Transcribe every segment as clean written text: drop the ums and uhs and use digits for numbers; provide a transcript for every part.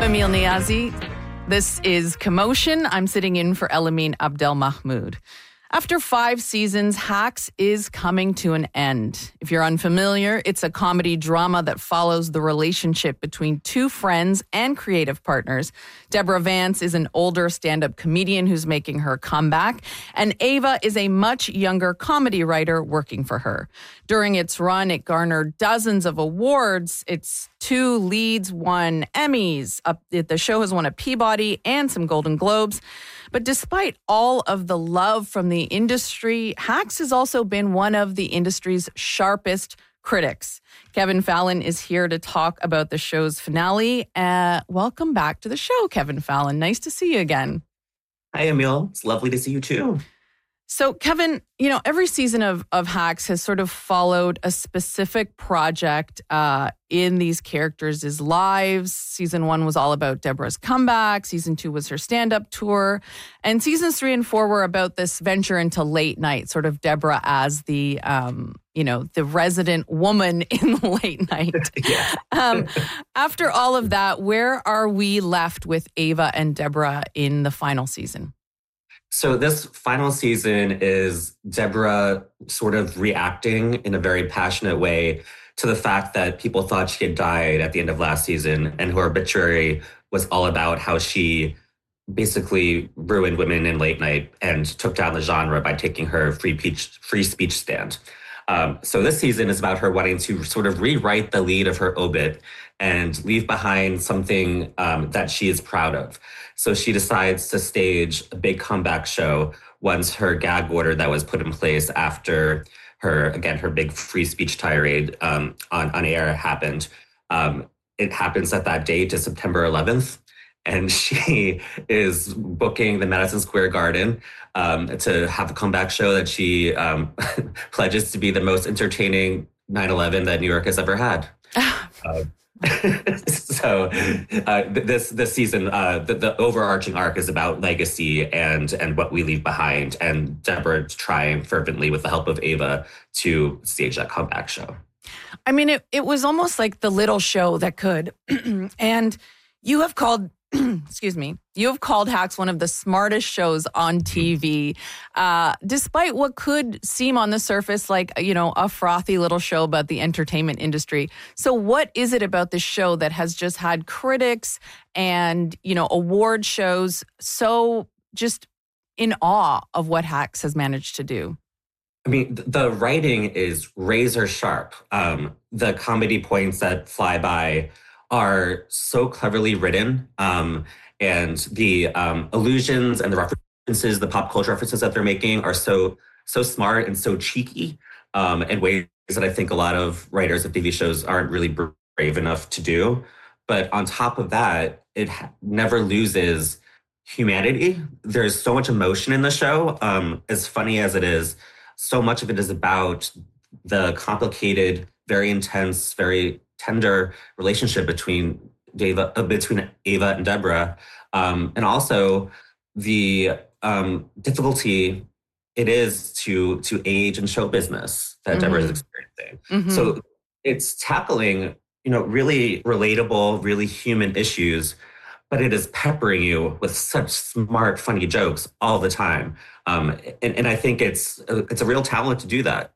Emil Niazi. This is Commotion. I'm sitting in for Elamine Abdelmahmoud. After 5 seasons, Hacks is coming to an end. If you're unfamiliar, it's a comedy drama that follows the relationship between 2 friends and creative partners. Deborah Vance is an older stand-up comedian who's making her comeback, and Ava is a much younger comedy writer working for her. During its run, it garnered dozens of awards. Its 2 leads won Emmys. The show has won a Peabody and some Golden Globes. But despite all of the love from the industry, Hacks has also been one of the industry's sharpest critics. Kevin Fallon is here to talk about the show's finale. Welcome back to the show, Kevin Fallon. Nice to see you again. Hi, Emil. It's lovely to see you too. So, Kevin, every season of Hacks has sort of followed a specific project in these characters' lives. Season 1 was all about Deborah's comeback. Season 2 was her stand-up tour. And seasons 3 and 4 were about this venture into late night, sort of Deborah as the, the resident woman in late night. After all of that, where are we left with Ava and Deborah in the final season? So this final season is Deborah sort of reacting in a very passionate way to the fact that people thought she had died at the end of last season, and her obituary was all about how she basically ruined women in late night and took down the genre by taking her free speech stand. So this season is about her wanting to sort of rewrite the lead of her obit and leave behind something that she is proud of. So she decides to stage a big comeback show once her gag order that was put in place after her big free speech tirade on air happened. It happens that date is September 11th. And she is booking the Madison Square Garden to have a comeback show that she pledges to be the most entertaining 9/11 that New York has ever had. So this season, the overarching arc is about legacy and what we leave behind. And Deborah trying fervently with the help of Ava to stage that comeback show. I mean, it was almost like the little show that could. And you have called... you have called Hacks one of the smartest shows on TV, despite what could seem on the surface like, a frothy little show about the entertainment industry. So what is it about this show that has just had critics and, award shows so just in awe of what Hacks has managed to do? I mean, the writing is razor sharp. The comedy points that fly by are so cleverly written, and the allusions and the references, the pop culture references that they're making are so smart and so cheeky in ways that I think a lot of writers of TV shows aren't really brave enough to do. But on top of that, it never loses humanity. There's so much emotion in the show. As funny as it is, so much of it is about the complicated, very intense, very tender relationship between Ava and Deborah, and also the difficulty it is to age in show business that Deborah is experiencing. Mm-hmm. So it's tackling, really relatable, really human issues, but it is peppering you with such smart, funny jokes all the time. And I think it's a real talent to do that.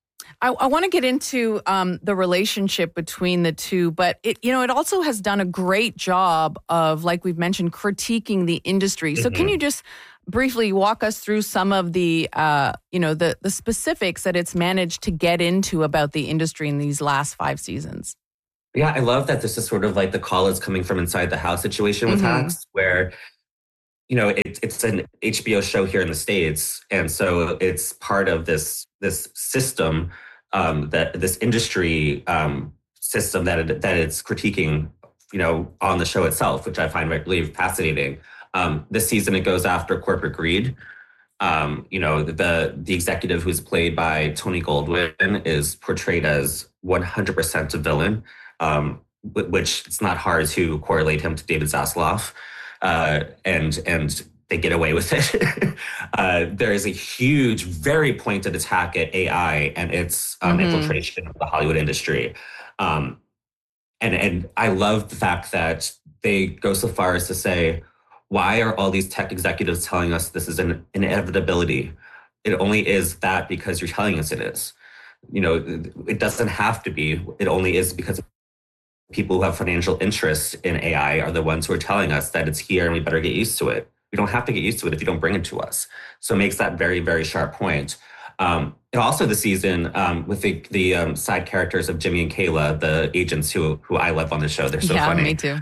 I want to get into the relationship between the two, but it also has done a great job of, like we've mentioned, critiquing the industry. So can you just briefly walk us through some of the specifics that it's managed to get into about the industry in these last 5 seasons? Yeah, I love that this is sort of like the call is coming from inside the house situation with Hacks, where it's an HBO show here in the States, and so it's part of this system. That this industry system that it's critiquing, on the show itself, which I find really fascinating. This season, it goes after corporate greed. The executive who's played by Tony Goldwyn is portrayed as 100% a villain, which it's not hard to correlate him to David Zasloff, and they get away with it. There is a huge, very pointed attack at AI and its infiltration of the Hollywood industry. And I love the fact that they go so far as to say, why are all these tech executives telling us this is an inevitability? It only is that because you're telling us it is. It doesn't have to be. It only is because people who have financial interest in AI are the ones who are telling us that it's here and we better get used to it. We don't have to get used to it if you don't bring it to us. So it makes that very, very sharp point. And also the season with the side characters of Jimmy and Kayla, the agents who I love on the show. They're so funny. Yeah, me too.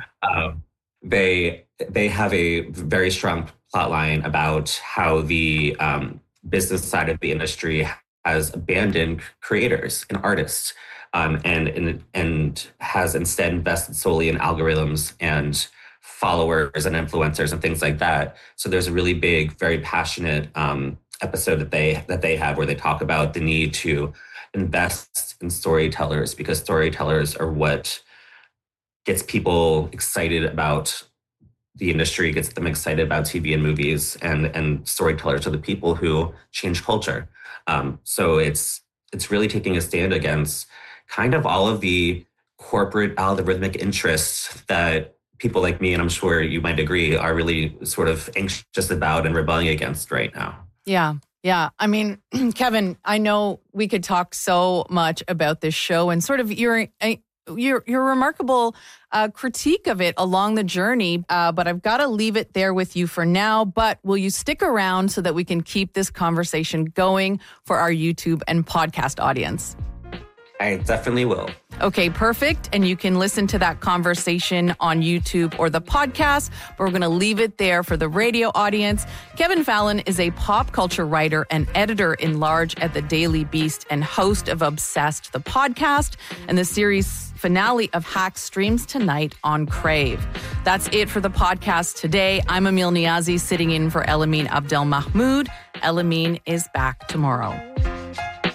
They have a very strong plot line about how the business side of the industry has abandoned creators and artists, and has instead invested solely in algorithms and followers and influencers and things like that. So there's a really big, very passionate episode that they have where they talk about the need to invest in storytellers, because storytellers are what gets people excited about the industry, gets them excited about TV and movies, and storytellers are the people who change culture. So it's really taking a stand against kind of all of the corporate algorithmic interests that people like me, and I'm sure you might agree, are really sort of anxious about and rebelling against right now. Yeah. Yeah. I mean, Kevin, I know we could talk so much about this show and sort of your remarkable critique of it along the journey, but I've got to leave it there with you for now. But will you stick around so that we can keep this conversation going for our YouTube and podcast audience? I definitely will. Okay, perfect. And you can listen to that conversation on YouTube or the podcast, but we're going to leave it there for the radio audience. Kevin Fallon is a pop culture writer and editor-in-large at The Daily Beast and host of Obsessed, the podcast, and the series finale of Hacks streams tonight on Crave. That's it for the podcast today. I'm Emil Niazi, sitting in for Elamine Abdelmahmoud. Elamine is back tomorrow.